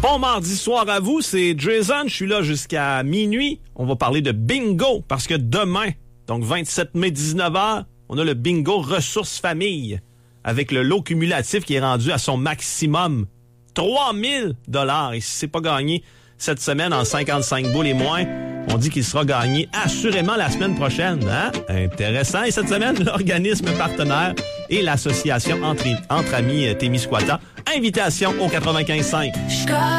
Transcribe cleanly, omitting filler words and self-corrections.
Bon mardi soir à vous, c'est Jason, je suis là jusqu'à minuit. On va parler de bingo parce que demain, donc 27 mai 19h, on a le bingo ressources famille avec le lot cumulatif qui est rendu à son maximum. 3000 $. Et si c'est pas gagné cette semaine en 55 boules et moins, on dit qu'il sera gagné assurément la semaine prochaine. Hein? Intéressant. Et cette semaine, l'organisme partenaire et l'association Entre Amis Témiscouata. Invitation au 95.5.